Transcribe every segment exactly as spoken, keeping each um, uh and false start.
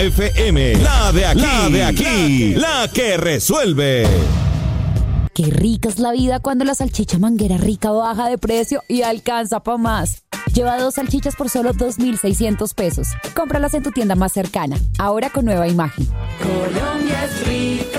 F M. La de aquí, la de aquí, la que resuelve. Qué rica es la vida cuando la salchicha Manguera Rica baja de precio y alcanza pa' más. Lleva dos salchichas por solo dos mil seiscientos pesos. Cómpralas en tu tienda más cercana, ahora con nueva imagen. Colombia es rica.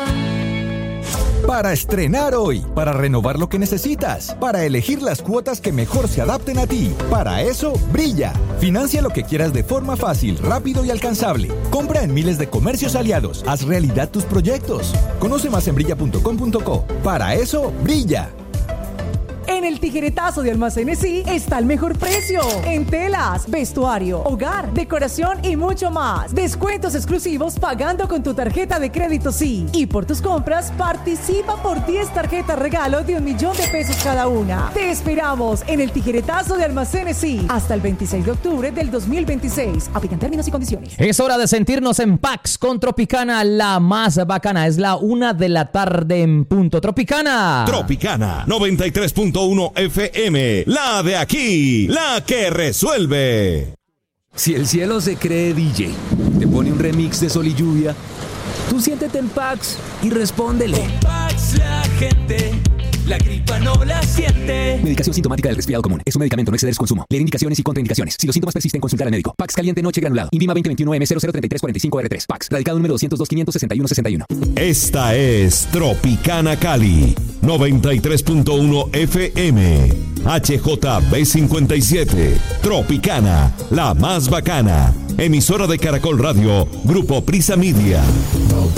Para estrenar hoy, para renovar lo que necesitas, para elegir las cuotas que mejor se adapten a ti. Para eso, Brilla. Financia lo que quieras de forma fácil, rápido y alcanzable. Compra en miles de comercios aliados. Haz realidad tus proyectos. Conoce más en brilla punto com punto co. Para eso, Brilla. En el tijeretazo de Almacenes Sí está el mejor precio. En telas, vestuario, hogar, decoración y mucho más. Descuentos exclusivos pagando con tu tarjeta de crédito Sí. Y por tus compras, participa por diez tarjetas regalo de un millón de pesos cada una. Te esperamos en el tijeretazo de Almacenes Sí hasta el veintiséis de octubre del dos mil veintiséis. Aplican términos y condiciones. Es hora de sentirnos en Pax con Tropicana, la más bacana. Es la una de la tarde en punto. Tropicana. Tropicana noventa y tres punto uno F M, la de aquí, la que resuelve. Si el cielo se cree D J, te pone un remix de Sol y Lluvia, tú siéntete en Pax y respóndele. En Pax la gente, la gripa no la siente. Medicación sintomática del resfriado común. Es un medicamento, no exceder su consumo. Leer indicaciones y contraindicaciones. Si los síntomas persisten, consultar al médico. Pax caliente noche granulado. Invima veinte veintiuno M cero cero treinta y tres cuarenta y cinco R tres. Pax. Radicado número doscientos dos quinientos sesenta y uno sesenta y uno. Esta es Tropicana Cali noventa y tres punto uno F M. H J B cincuenta y siete. Tropicana, la más bacana. Emisora de Caracol Radio, Grupo Prisa Media.